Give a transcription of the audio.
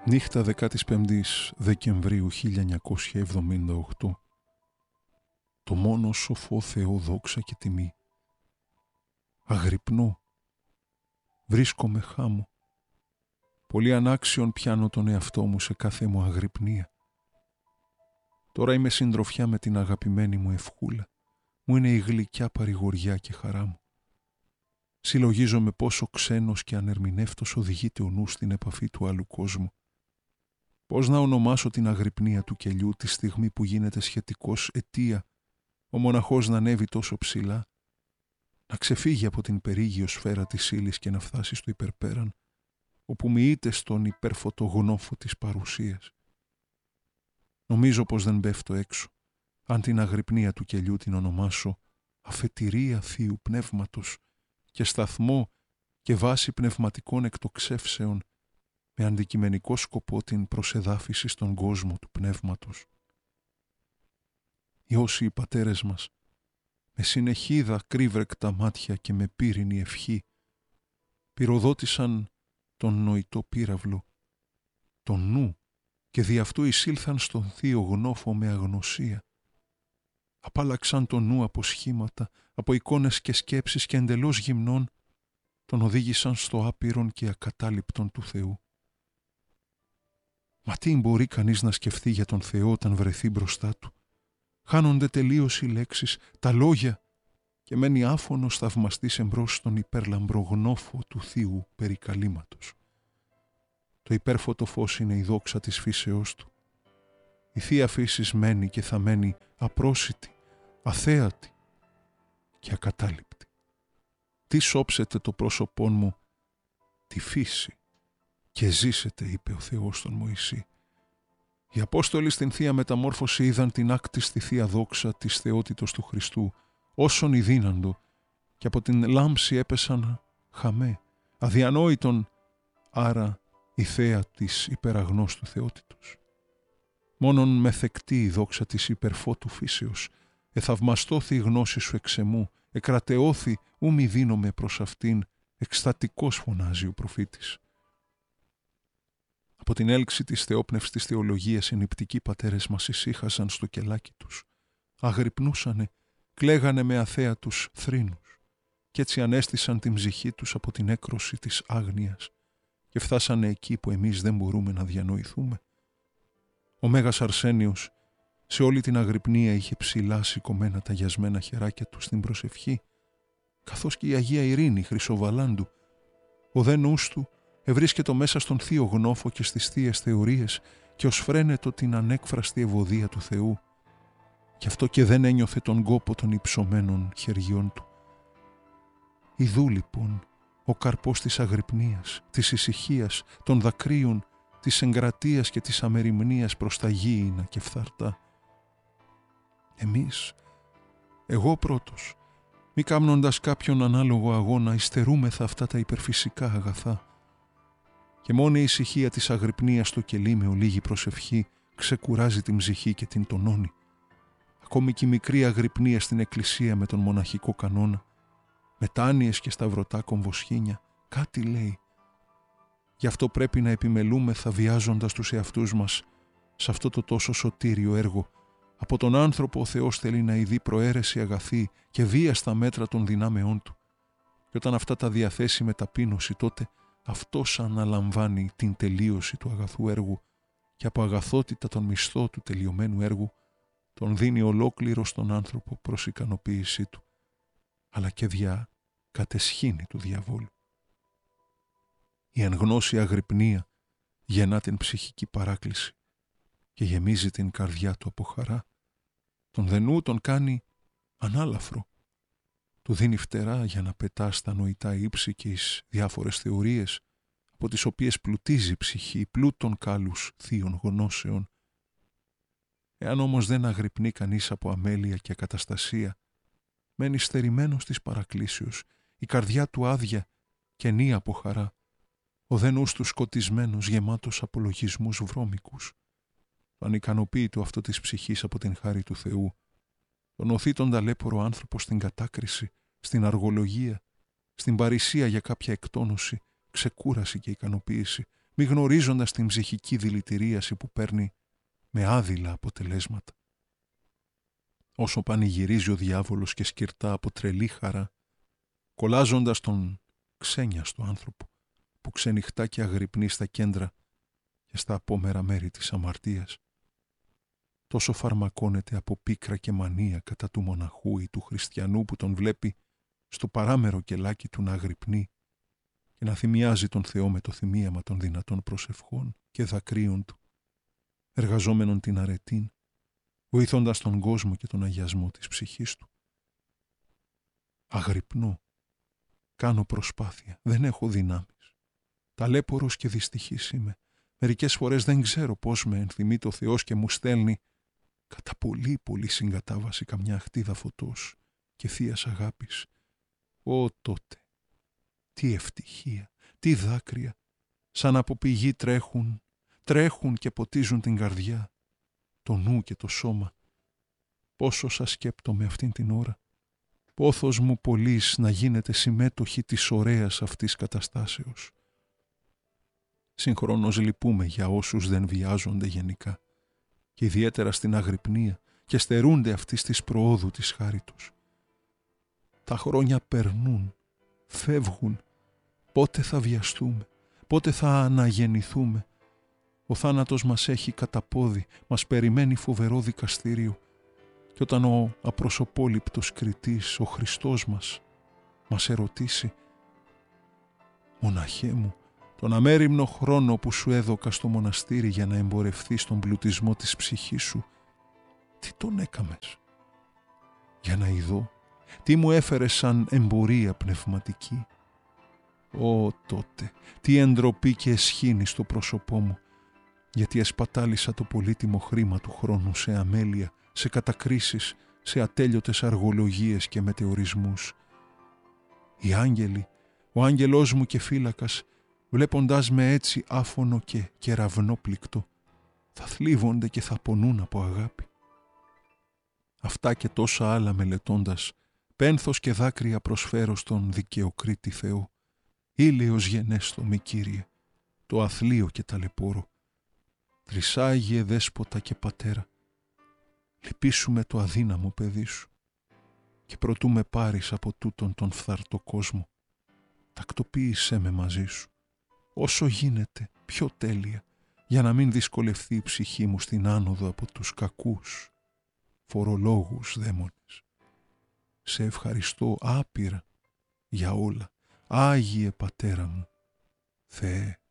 Νύχτα 15ης Δεκεμβρίου 1978. Το μόνο σοφό Θεό δόξα και τιμή. Αγρυπνώ. Βρίσκομαι χάμω. Πολύ ανάξιον πιάνω τον εαυτό μου σε κάθε μου αγρυπνία. Τώρα είμαι συντροφιά με την αγαπημένη μου ευχούλα. Μου είναι η γλυκιά παρηγοριά και χαρά μου. Συλλογίζομαι πόσο ξένος και ανερμηνεύτος οδηγείται ο νους στην επαφή του άλλου κόσμου. Πώς να ονομάσω την αγρυπνία του κελιού τη στιγμή που γίνεται σχετικός αιτία ο μοναχός να ανέβει τόσο ψηλά, να ξεφύγει από την περίγειο σφαίρα της ύλης και να φτάσει στο υπερπέραν, όπου μοιείται στον υπερφωτογνώφο της παρουσίας. Νομίζω πως δεν πέφτω έξω, αν την αγρυπνία του κελιού την ονομάσω αφετηρία Θείου Πνεύματος και σταθμό και βάση πνευματικών εκτοξεύσεων με αντικειμενικό σκοπό την προσεδάφιση στον κόσμο του Πνεύματος. Οι όσοι πατέρες μας, με συνεχή δακρύβρεκτα μάτια και με πύρινη ευχή, πυροδότησαν τον νοητό πύραυλο, τον νου, και δι' αυτού εισήλθαν στον θείο γνώφο με αγνωσία. Απάλαξαν τον νου από σχήματα, από εικόνες και σκέψεις και εντελώς γυμνών, τον οδήγησαν στο άπειρον και ακατάληπτον του Θεού. Μα τι μπορεί κανείς να σκεφτεί για τον Θεό όταν βρεθεί μπροστά του? Χάνονται τελείως οι λέξεις, τα λόγια, και μένει άφωνος θαυμαστής εμπρός στον υπερλαμπρό γνώφο του θείου περικαλήματος. Το υπέρφωτο φως είναι η δόξα της φύσεώς του. Η θεία φύσης μένει και θα μένει απρόσιτη, αθέατη και ακατάληπτη. Τι σώψετε το πρόσωπόν μου, τη φύση, και ζήσετε, είπε ο Θεός στον Μωυσή. Οι Απόστολοι στην Θεία Μεταμόρφωση είδαν την άκτιστη Θεία Δόξα της θεότητος του Χριστού, όσον ειδύναντο, και από την λάμψη έπεσαν χαμέ, αδιανόητον, άρα η θέα της υπεραγνώστου θεότητος. Μόνον με θεκτή η δόξα της υπερφώτου φύσεως, εθαυμαστώθη η γνώση σου εξεμού, εκρατεώθη ου μη δίνομαι προς αυτήν, εκστατικός φωνάζει ο προφήτης. Από την έλξη της θεόπνευστης θεολογίας οι νηπτικοί πατέρες μας ησύχαζαν στο κελάκι τους. Αγρυπνούσανε, κλαίγανε με αθέατους θρήνους κι έτσι ανέστησαν την ψυχή τους από την έκρωση της άγνοιας και φτάσανε εκεί που εμείς δεν μπορούμε να διανοηθούμε. Ο Μέγας Αρσένιος σε όλη την αγρυπνία είχε ψηλά σηκωμένα τα γιασμένα χεράκια του στην προσευχή, καθώς και η Αγία Ειρήνη Χρυσοβαλάντου. Ο δε νους του ευρίσκετο μέσα στον θείο γνώφο και στις θείες θεωρίες και ως φρένετο την ανέκφραστη ευωδία του Θεού. Γι' αυτό και δεν ένιωθε τον κόπο των υψωμένων χεριών του. Ιδού λοιπόν ο καρπός της αγρυπνίας, της ησυχίας, των δακρύων, της εγκρατείας και της αμεριμνίας προς τα γήινα και φθαρτά. Εμείς, εγώ πρώτος, μη κάμνοντας κάποιον ανάλογο αγώνα, υστερούμεθα αυτά τα υπερφυσικά αγαθά. Και μόνη η ησυχία της αγρυπνίας στο κελί με ολίγη προσευχή ξεκουράζει την ψυχή και την τονώνει. Ακόμη και η μικρή αγρυπνία στην εκκλησία με τον μοναχικό κανόνα, μετάνοιες και σταυρωτά κομβοσχήνια, κάτι λέει. Γι' αυτό πρέπει να επιμελούμεθα βιάζοντας τους εαυτούς μας σε αυτό το τόσο σωτήριο έργο. Από τον άνθρωπο ο Θεός θέλει να ειδεί προαίρεση αγαθή και βία στα μέτρα των δυνάμεών του. Και όταν αυτά τα διαθέσει με ταπείνωση, τότε αυτός αναλαμβάνει την τελείωση του αγαθού έργου και από αγαθότητα τον μισθό του τελειωμένου έργου τον δίνει ολόκληρο στον άνθρωπο προς ικανοποίησή του, αλλά και δια κατεσχήνη του διαβόλου. Η εν γνώση αγρυπνία γεννά την ψυχική παράκληση και γεμίζει την καρδιά του από χαρά. Τον δενού τον κάνει ανάλαφρο. Του δίνει φτερά για να πετά στα νοητά ύψη και εις διάφορες θεωρίες από τις οποίες πλουτίζει η ψυχή πλούτων κάλους θείων γνώσεων. Εάν όμως δεν αγρυπνεί κανείς από αμέλεια και ακαταστασία, μένει στερημένος της παρακλήσεως, η καρδιά του άδεια, κενή από χαρά, ο δε νους του σκοτισμένος, γεμάτος απολογισμούς βρώμικους. Το ανικανοποίητο αυτό της ψυχής από την χάρη του Θεού, τον οθεί τον ταλέπορο άνθρωπο στην κατάκριση, στην αργολογία, στην παρησία για κάποια εκτόνωση, ξεκούραση και ικανοποίηση, μη γνωρίζοντας την ψυχική δηλητηρίαση που παίρνει με άδειλα αποτελέσματα. Όσο πανηγυρίζει ο διάβολος και σκυρτά από τρελή χαρά, κολλάζοντας τον ξένιαστο άνθρωπο που ξενυχτά και αγρυπνεί στα κέντρα και στα απόμερα μέρη της αμαρτίας, τόσο φαρμακώνεται από πίκρα και μανία κατά του μοναχού ή του χριστιανού που τον βλέπει στο παράμερο κελάκι του να αγρυπνεί και να θυμιάζει τον Θεό με το θυμίαμα των δυνατών προσευχών και δακρύων του, εργαζόμενον την αρετήν, βοηθώντας τον κόσμο και τον αγιασμό της ψυχής του. Αγρυπνώ, κάνω προσπάθεια, δεν έχω δυνάμεις. Ταλέπορος και δυστυχής είμαι. Μερικές φορές δεν ξέρω πώς με ενθυμεί το Θεός και μου στέλνει κατά πολύ πολύ συγκατάβαση καμιά αχτίδα φωτός και θείας αγάπης. Ω τότε, τι ευτυχία, τι δάκρυα, σαν από πηγή τρέχουν και ποτίζουν την καρδιά, το νου και το σώμα. Πόσο σας σκέπτομαι αυτήν την ώρα. Πόθος μου πολύς να γίνετε συμμέτοχοι της ωραίας αυτής καταστάσεως. Συγχρόνως λυπούμε για όσους δεν βιάζονται γενικά και ιδιαίτερα στην αγρυπνία και στερούνται αυτής της προόδου της χάριτος. Τα χρόνια περνούν, φεύγουν. Πότε θα βιαστούμε, πότε θα αναγεννηθούμε. Ο θάνατος μας έχει κατά πόδι, μας περιμένει φοβερό δικαστήριο και όταν ο απροσωπόληπτος κριτής, ο Χριστός μας ερωτήσει «Μοναχέ μου, τον αμέριμνο χρόνο που σου έδωκα στο μοναστήρι για να εμπορευθείς τον πλουτισμό της ψυχής σου, τι τον έκαμες? Για να ειδώ, τι μου έφερες σαν εμπορία πνευματική? Ω τότε, τι εντροπή και εσχήνη στο πρόσωπό μου, γιατί εσπατάλησα το πολύτιμο χρήμα του χρόνου σε αμέλεια, σε κατακρίσεις, σε ατέλειωτες αργολογίες και μετεωρισμούς. Οι άγγελοι, ο άγγελός μου και φύλακας, βλέποντάς με έτσι άφωνο και κεραυνόπληκτο, θα θλίβονται και θα πονούν από αγάπη. Αυτά και τόσα άλλα μελετώντας, πένθος και δάκρυα προσφέρω στον δικαιοκρίτη Θεό. Ήλαιος γενέστομη Κύριε, το αθλείο και ταλαιπώρο. Τρισάγιε δέσποτα και πατέρα, λυπήσου το αδύναμο παιδί σου και προτού με πάρεις από τούτον τον φθαρτό κόσμο, τακτοποίησέ με μαζί σου, όσο γίνεται πιο τέλεια, για να μην δυσκολευτεί η ψυχή μου στην άνοδο από τους κακούς, φορολόγους δαίμονες. Σε ευχαριστώ άπειρα για όλα, Άγιε Πατέρα μου, Θεέ.